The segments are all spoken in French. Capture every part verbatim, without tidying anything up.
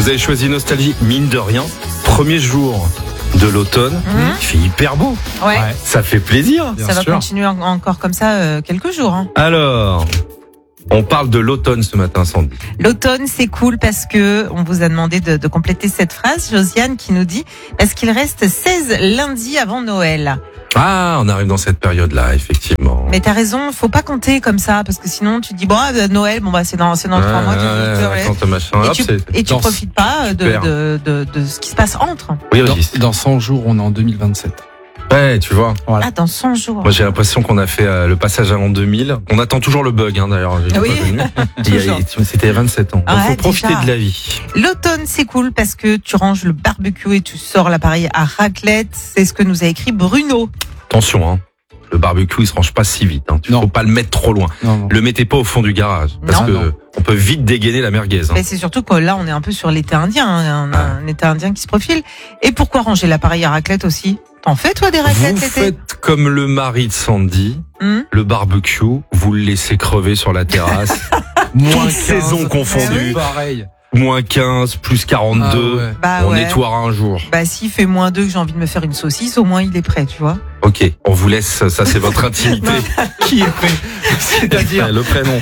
Vous avez choisi Nostalgie, mine de rien. Premier jour de l'automne, mmh. il fait hyper beau. Ouais. Ça fait plaisir. Ça va continuer en- encore comme ça euh, quelques jours. Hein. Alors, on parle de l'automne ce matin, Sandy. L'automne, c'est cool parce que on vous a demandé de, de compléter cette phrase. Josiane qui nous dit parce qu'il reste seize lundis avant Noël. Ah, on arrive dans cette période-là, effectivement. Mais t'as raison, faut pas compter comme ça parce que sinon tu te dis bon ah, Noël, bon bah c'est dans c'est dans trois mois. Tu, ouais, tu, attends, machin, et hop, tu, c'est... et tu dans... profites pas de, de, de, de, de ce qui se passe entre. Oui, Dans, oui. dans cent jours, on est en deux mille vingt-sept. Ouais, tu vois. Voilà. Ah, dans cent jours. Moi, j'ai l'impression qu'on a fait euh, le passage à l'an deux mille. On attend toujours le bug, hein, d'ailleurs. J'ai Oui. Il y a- C'était il y a vingt-sept ans. Il Ouais, faut profiter déjà. de la vie. L'automne, c'est cool parce que tu ranges le barbecue et tu sors l'appareil à raclette. C'est ce que nous a écrit Bruno. Attention, hein. Le barbecue, il se range pas si vite. Hein. Tu Non. faut pas le mettre trop loin. Non, non. Le mettez pas au fond du garage. Parce Non. que Non. on peut vite dégainer la merguez. Hein. Mais c'est surtout que là, on est un peu sur l'été indien. Hein. On a un été indien qui se profile. Et pourquoi ranger l'appareil à raclette aussi? T'en fais, toi, des raclettes Vous l'été? faites comme le mari de Sandy. Hum Le barbecue, vous le laissez crever sur la terrasse. Moins Toutes saisons confondues. C'est pareil. Moins quinze, plus quarante-deux. Ah ouais. Bah on ouais. nettoiera un jour. Bah s'il fait moins deux que j'ai envie de me faire une saucisse, au moins il est prêt, tu vois. Ok, on vous laisse, ça c'est votre intimité. Qui est prêt? C'est-à-dire Ouais, le prénom.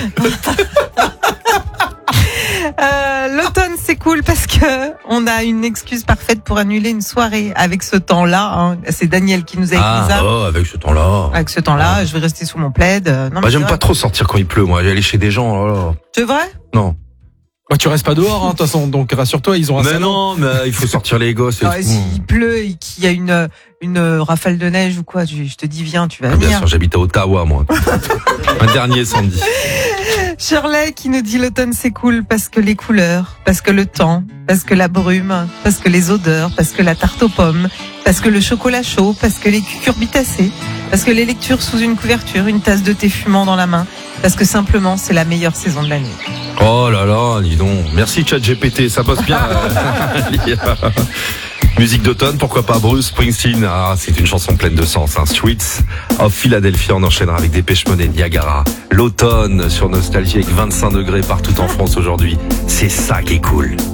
Euh, l'automne c'est cool parce que on a une excuse parfaite pour annuler une soirée avec ce temps-là. Hein. C'est Daniel qui nous a écrit Ah, ça. oh, avec ce temps-là. Avec ce temps-là, je vais rester sous mon plaid. Euh, Non, Bah, mais j'aime c'est pas vrai. trop sortir quand il pleut, moi. Aller chez des gens, oh là. C'est vrai? Non. Bah, tu restes pas dehors, hein, de toute façon. Donc, rassure-toi, ils ont un Mais salon. non, mais il faut sortir les gosses et Non, tout. et s'il pleut et qu'il y a une une rafale de neige ou quoi, je, je te dis viens, tu vas Ah, bien venir. sûr, j'habite à Ottawa, moi. Un dernier samedi. Shirley qui nous dit l'automne c'est cool parce que les couleurs, parce que le temps, parce que la brume, parce que les odeurs, parce que la tarte aux pommes, parce que le chocolat chaud, parce que les cucurbitacées, parce que les lectures sous une couverture, une tasse de thé fumant dans la main, parce que simplement c'est la meilleure saison de l'année. Oh là là, dis donc. Merci ChatGPT, ça bosse bien. euh, Musique d'automne, pourquoi pas Bruce Springsteen. Ah, c'est une chanson pleine de sens. Hein. Streets of Philadelphia, on enchaînera avec Dépêche Mode et Niagara. L'automne sur Nostalgie avec vingt-cinq degrés partout en France aujourd'hui. C'est ça qui est cool.